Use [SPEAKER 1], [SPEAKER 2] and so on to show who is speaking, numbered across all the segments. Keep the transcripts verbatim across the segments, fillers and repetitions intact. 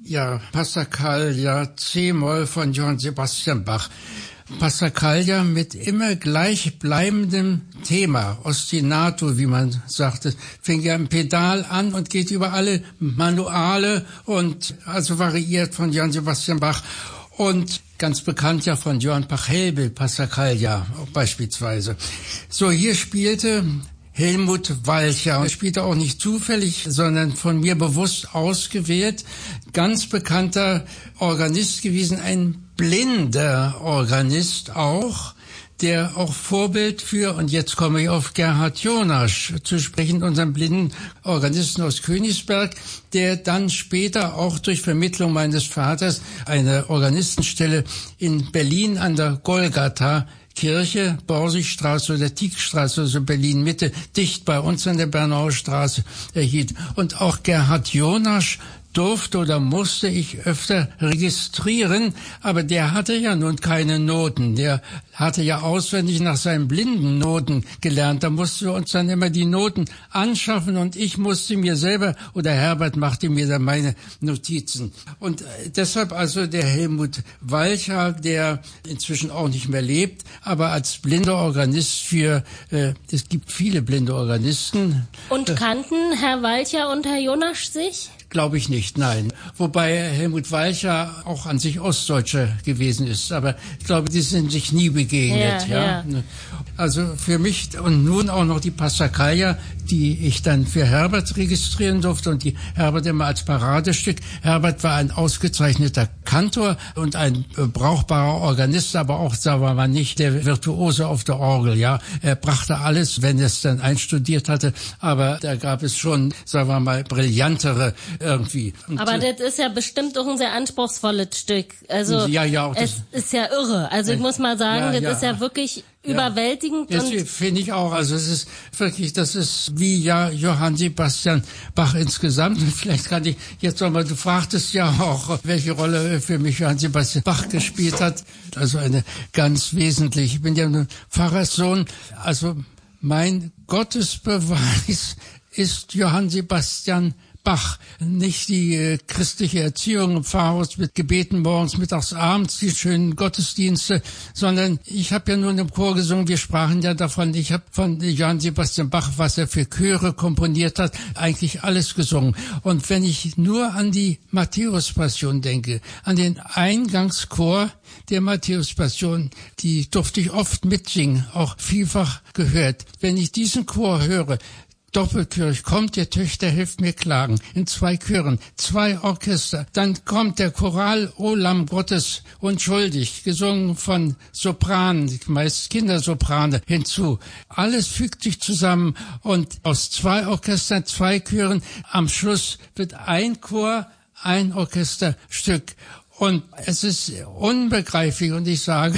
[SPEAKER 1] Ja, Passacaglia, C-Moll von Johann Sebastian Bach. Passacaglia mit immer gleichbleibendem Thema, ostinato, wie man sagte, fing ja im Pedal an und geht über alle Manuale und also variiert von Johann Sebastian Bach und ganz bekannt ja von Johann Pachelbel, Passacaglia beispielsweise. So, hier spielte Helmut Walcha. Er spielte auch nicht zufällig, sondern von mir bewusst ausgewählt. Ganz bekannter Organist gewesen, ein blinder Organist auch, der auch Vorbild für, und jetzt komme ich auf Gerhard Jonasch zu sprechen, unseren blinden Organisten aus Königsberg, der dann später auch durch Vermittlung meines Vaters eine Organistenstelle in Berlin an der Golgatha Kirche, Borsigstraße oder Tieckstraße, also Berlin Mitte, dicht bei uns an der Bernauer Straße erhielt. Und auch Gerhard Jonasch durfte oder musste ich öfter registrieren, aber der hatte ja nun keine Noten. Der hatte ja auswendig nach seinen blinden Noten gelernt. Da mussten wir uns dann immer die Noten anschaffen und ich musste mir selber, oder Herbert machte mir dann meine Notizen. Und deshalb also der Helmut Walcha, der inzwischen auch nicht mehr lebt, aber als blinder Organist für, äh, es gibt viele blinde Organisten.
[SPEAKER 2] Und kannten Herr Walcha und Herr Jonasch sich?
[SPEAKER 1] Glaube ich nicht, nein. Wobei Helmut Walcha auch an sich Ostdeutscher gewesen ist. Aber ich glaube, die sind sich nie begegnet. Ja, ja. ja. Also für mich und nun auch noch die Passacaglia, die ich dann für Herbert registrieren durfte und die Herbert immer als Paradestück. Herbert war ein ausgezeichneter Kantor und ein brauchbarer Organist, aber auch, sagen wir mal, nicht der Virtuose auf der Orgel. Ja, er brachte alles, wenn er es dann einstudiert hatte. Aber da gab es schon, sagen wir mal, brillantere irgendwie. Und
[SPEAKER 2] aber das ist ja bestimmt auch ein sehr anspruchsvolles Stück. Also
[SPEAKER 1] ja, ja, auch
[SPEAKER 2] es
[SPEAKER 1] das,
[SPEAKER 2] ist ja irre. Also ich muss mal sagen,
[SPEAKER 1] ja,
[SPEAKER 2] das
[SPEAKER 1] ja.
[SPEAKER 2] ist ja wirklich überwältigend.
[SPEAKER 1] Das
[SPEAKER 2] und
[SPEAKER 1] finde ich auch. Also es ist wirklich, das ist wie ja Johann Sebastian Bach insgesamt. Und vielleicht kann ich jetzt nochmal, du fragtest ja auch, welche Rolle für mich Johann Sebastian Bach gespielt hat. Also eine ganz wesentliche. Ich bin ja ein Pfarrerssohn. Also mein Gottesbeweis ist Johann Sebastian Bach, nicht die äh, christliche Erziehung im Pfarrhaus mit Gebeten morgens, mittags, abends, die schönen Gottesdienste, sondern ich habe ja nun im Chor gesungen, wir sprachen ja davon, ich habe von Johann Sebastian Bach, was er für Chöre komponiert hat, eigentlich alles gesungen. Und wenn ich nur an die Matthäus-Passion denke, an den Eingangschor der Matthäus-Passion, die durfte ich oft mitsingen, auch vielfach gehört. Wenn ich diesen Chor höre, Doppelkirch, kommt ihr Töchter, hilft mir klagen, in zwei Chören, zwei Orchester. Dann kommt der Choral O Lamm Gottes unschuldig, gesungen von Sopranen, meist Kindersoprane, hinzu. Alles fügt sich zusammen und aus zwei Orchestern, zwei Chören, am Schluss wird ein Chor, ein Orchesterstück. Und es ist unbegreiflich und ich sage,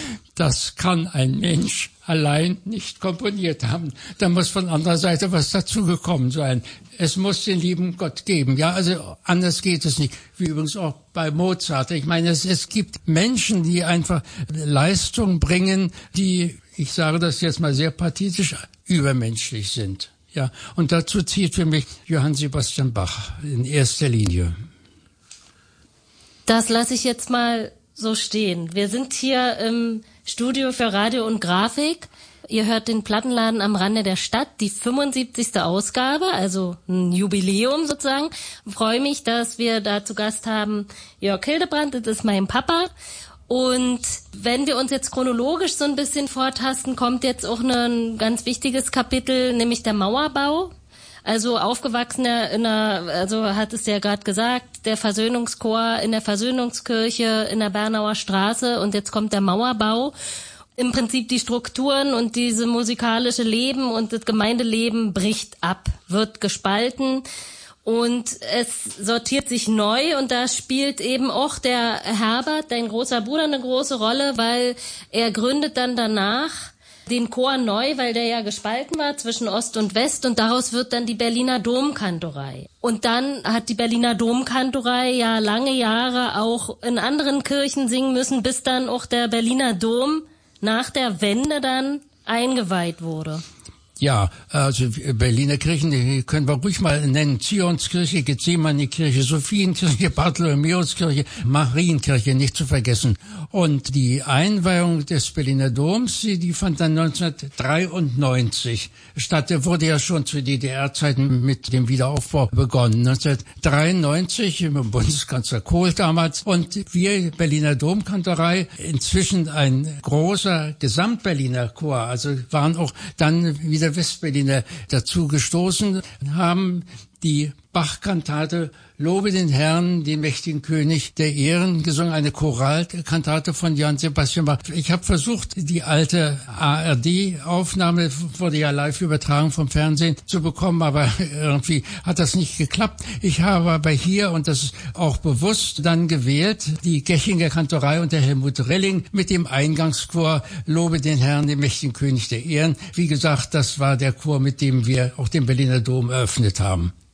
[SPEAKER 1] das kann ein Mensch allein nicht komponiert haben. Da muss von anderer Seite was dazugekommen sein. Es muss den lieben Gott geben. Ja, also anders geht es nicht. Wie übrigens auch bei Mozart. Ich meine, es, es gibt Menschen, die einfach Leistung bringen, die, ich sage das jetzt mal sehr pathetisch, übermenschlich sind. Ja, und dazu zieht für mich Johann Sebastian Bach in erster Linie.
[SPEAKER 2] Das lasse ich jetzt mal so stehen. Wir sind hier im Studio für Radio und Grafik. Ihr hört den Plattenladen am Rande der Stadt, die fünfundsiebzigste Ausgabe, also ein Jubiläum sozusagen. Ich freue mich, dass wir da zu Gast haben Jörg Hildebrandt, das ist mein Papa. Und wenn wir uns jetzt chronologisch so ein bisschen vortasten, kommt jetzt auch ein ganz wichtiges Kapitel, nämlich der Mauerbau. Also aufgewachsen in der, also hat es ja gerade gesagt, der Versöhnungschor in der Versöhnungskirche in der Bernauer Straße und jetzt kommt der Mauerbau. Im Prinzip die Strukturen und diese musikalische Leben und das Gemeindeleben bricht ab, wird gespalten und es sortiert sich neu und da spielt eben auch der Herbert, dein großer Bruder, eine große Rolle, weil er gründet dann danach den Chor neu, weil der ja gespalten war zwischen Ost und West und daraus wird dann die Berliner Domkantorei. Und dann hat die Berliner Domkantorei ja lange Jahre auch in anderen Kirchen singen müssen, bis dann auch der Berliner Dom nach der Wende dann eingeweiht wurde.
[SPEAKER 1] Ja, also Berliner Kirchen, die können wir ruhig mal nennen. Zionskirche, Gethsemane-Kirche, Sophienkirche, Bartholomäuskirche, Marienkirche, nicht zu vergessen. Und die Einweihung des Berliner Doms, die fand dann neunzehnhundertdreiundneunzig statt. Der wurde ja schon zu D D R-Zeiten mit dem Wiederaufbau begonnen. neunzehnhundertdreiundneunzig im Bundeskanzler Kohl damals. Und wir, Berliner Domkantorei, inzwischen ein großer Gesamtberliner Chor, also waren auch dann wieder Westberliner dazu gestoßen, haben die Bach-Kantate Lobe den Herrn, den mächtigen König der Ehren gesungen, eine Choralkantate von Johann Sebastian Bach. Ich habe versucht, die alte A R D-Aufnahme, wurde ja live übertragen vom Fernsehen, zu bekommen, aber irgendwie hat das nicht geklappt. Ich habe aber hier, und das ist auch bewusst, dann gewählt, die Gechinger Kantorei unter Helmut Relling mit dem Eingangschor Lobe den Herrn, den mächtigen König der Ehren. Wie gesagt, das war der Chor, mit dem wir auch den Berliner Dom eröffnet haben.